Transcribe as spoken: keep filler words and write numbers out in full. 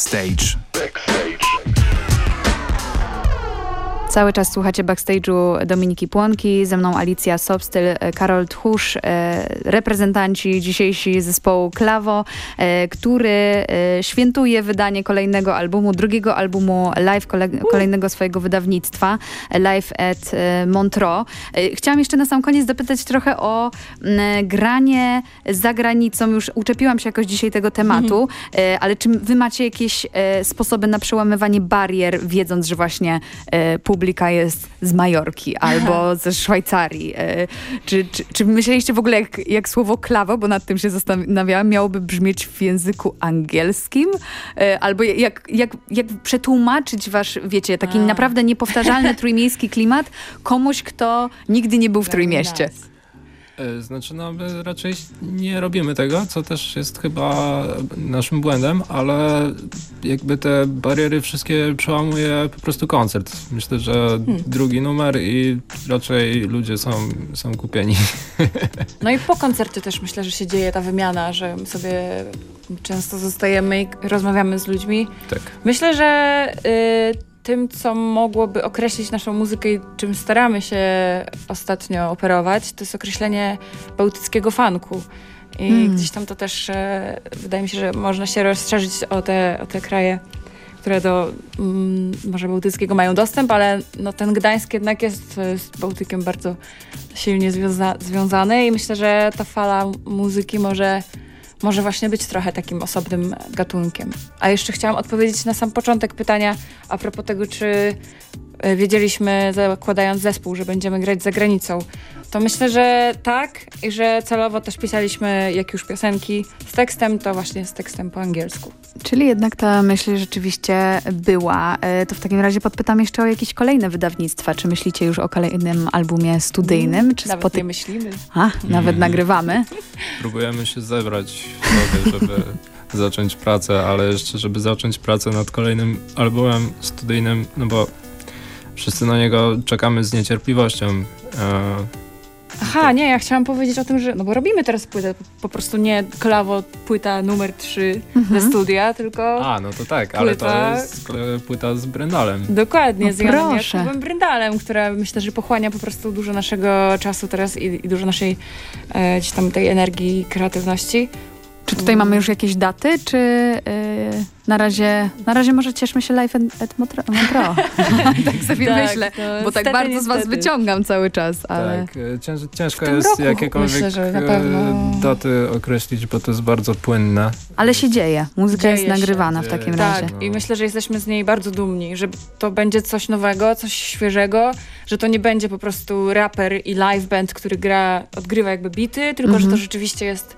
Backstage. Cały czas słuchacie Backstage'u Dominiki Płonki, ze mną Alicja Sobstyl, Karol Tchórz, reprezentanci dzisiejsi zespołu Klawo, który świętuje wydanie kolejnego albumu, drugiego albumu live, kolejnego swojego wydawnictwa, Live at Montreux. Chciałam jeszcze na sam koniec zapytać trochę o granie za granicą. Już uczepiłam się jakoś dzisiaj tego tematu, mhm. ale czy wy macie jakieś sposoby na przełamywanie barier, wiedząc, że właśnie publika jest z Majorki albo ze Szwajcarii. Czy, czy, czy myśleliście w ogóle, jak, jak słowo klawo, bo nad tym się zastanawiałam, miałoby brzmieć w języku angielskim? Albo jak, jak, jak przetłumaczyć wasz, wiecie, taki A. naprawdę niepowtarzalny trójmiejski klimat komuś, kto nigdy nie był w Trójmieście? Znaczy, no my raczej nie robimy tego, co też jest chyba naszym błędem, ale jakby te bariery wszystkie przełamuje po prostu koncert. Myślę, że hmm. drugi numer i raczej ludzie są, są kupieni. No i po koncercie też myślę, że się dzieje ta wymiana, że my sobie często zostajemy i rozmawiamy z ludźmi. Tak. Myślę, że y, tym, co mogłoby określić naszą muzykę i czym staramy się ostatnio operować, to jest określenie bałtyckiego funku. I mm. gdzieś tam to też e, wydaje mi się, że można się rozszerzyć o te, o te kraje, które do mm, Morza Bałtyckiego mają dostęp, ale no, ten Gdańsk jednak jest z Bałtykiem bardzo silnie związa- związany i myślę, że ta fala muzyki może może właśnie być trochę takim osobnym gatunkiem. A jeszcze chciałam odpowiedzieć na sam początek pytania a propos tego, czy wiedzieliśmy, zakładając zespół, że będziemy grać za granicą. To myślę, że tak i że celowo też pisaliśmy, jak już piosenki z tekstem, to właśnie z tekstem po angielsku. Czyli jednak ta myśl rzeczywiście była. To w takim razie podpytam jeszcze o jakieś kolejne wydawnictwa. Czy myślicie już o kolejnym albumie studyjnym? Czy nawet spoty... nie myślimy. A, nawet mm. nagrywamy. Próbujemy się zebrać w sobie, żeby zacząć pracę, ale jeszcze, żeby zacząć pracę nad kolejnym albumem studyjnym, no bo wszyscy na niego czekamy z niecierpliwością. Aha, nie, ja chciałam powiedzieć o tym, że no bo robimy teraz płytę, po prostu nie Klawo płyta numer trzy mhm. ze studia, tylko A, no to tak, płyta... ale to jest płyta z Bryndalem. Dokładnie, no z Janem Jakubem Bryndalem, która myślę, że pochłania po prostu dużo naszego czasu teraz i, i dużo naszej e, gdzieś tam tej energii i kreatywności. Czy tutaj mamy już jakieś daty, czy yy, na razie na razie może cieszmy się live at Montreux? Tak sobie tak, myślę, bo tak bardzo niestety. z was wyciągam cały czas, ale... Tak, cięż, ciężko jest jakiekolwiek myślę, daty określić, bo to jest bardzo płynne. Ale się dzieje, muzyka dzieje jest nagrywana się. w takim tak, razie. No. I myślę, że jesteśmy z niej bardzo dumni, że to będzie coś nowego, coś świeżego, że to nie będzie po prostu raper i live band, który gra, odgrywa jakby bity, tylko mm-hmm. że to rzeczywiście jest